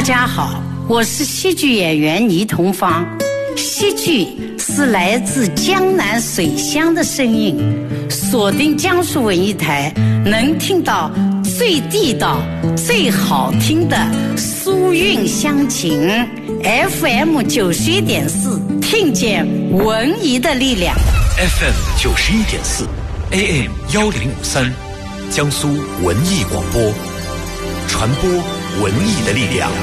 家好，我是戏剧演员倪同芳。戏剧是来自江南水乡的声音，锁定江苏文艺台，能听到最地道、最好听的苏韵乡情。FM 91.4，听见文艺的力量。 FM 91.4 ，AM 1053，江苏文艺广播，传播文艺的力量。